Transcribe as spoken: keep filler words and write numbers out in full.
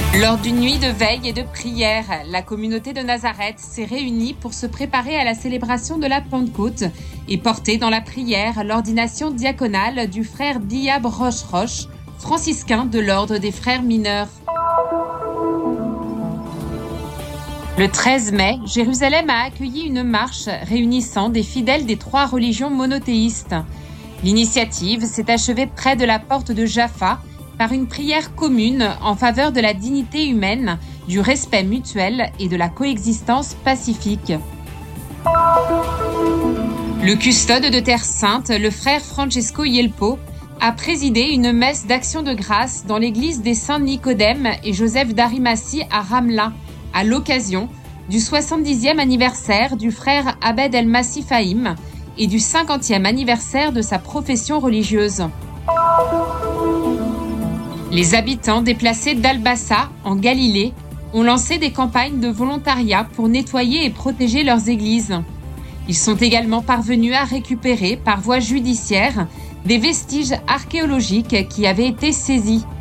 Lors d'une nuit de veille et de prière, la communauté de Nazareth s'est réunie pour se préparer à la célébration de la Pentecôte et porter dans la prière l'ordination diaconale du frère Diab Roche-Roche, franciscain de l'ordre des frères mineurs. Le treize mai, Jérusalem a accueilli une marche réunissant des fidèles des trois religions monothéistes. L'initiative s'est achevée près de la porte de Jaffa par une prière commune en faveur de la dignité humaine, du respect mutuel et de la coexistence pacifique. Le custode de Terre Sainte, le frère Francesco Yelpo, a présidé une messe d'action de grâce dans l'église des Saints Nicodème et Joseph d'Arimathie à Ramla, à l'occasion du soixante-dixième anniversaire du frère Abed El-Massi Fahim et du cinquantième anniversaire de sa profession religieuse. Les habitants déplacés d'Al-Bassa, en Galilée, ont lancé des campagnes de volontariat pour nettoyer et protéger leurs églises. Ils sont également parvenus à récupérer, par voie judiciaire, des vestiges archéologiques qui avaient été saisis.